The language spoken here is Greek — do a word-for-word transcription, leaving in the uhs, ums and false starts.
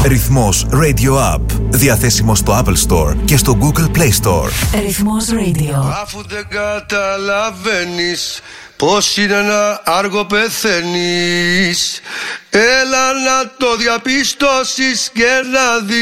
Ρυθμός Radio App. Διαθέσιμο στο Apple Store και στο Google Play Store. Ρυθμός Radio. Αφού δεν καταλαβαίνεις πως είναι να άργο πεθαίνεις, έλα να το διαπιστώσεις και να δεις